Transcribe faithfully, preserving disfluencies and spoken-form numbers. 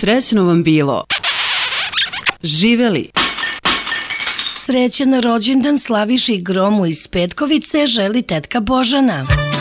srećno vam bilo. Živeli! Srećan rođendan Slaviši Gromu iz Petkovice želi tetka Božana.